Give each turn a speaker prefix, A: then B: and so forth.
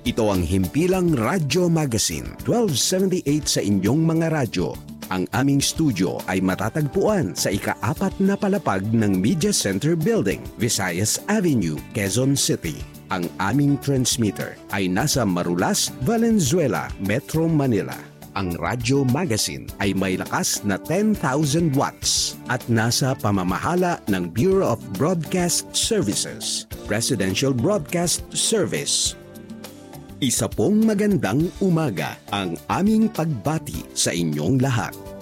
A: Ito ang Himpilang Radyo Magazine, 1278 sa inyong mga radyo. Ang aming studio ay matatagpuan sa ika-4 na palapag ng Media Center Building, Visayas Avenue, Quezon City. Ang aming transmitter ay nasa Marulas, Valenzuela, Metro Manila. Ang Radyo Magazine ay may lakas na 10,000 watts at nasa pamamahala ng Bureau of Broadcast Services, Presidential Broadcast Service. Isa pong magandang umaga ang aming pagbati sa inyong lahat.